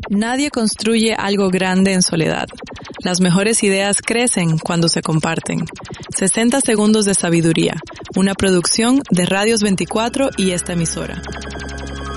Nadie construye algo grande en soledad. Las mejores ideas crecen cuando se comparten. 60 segundos de sabiduría, una producción de Radios 24 y esta emisora.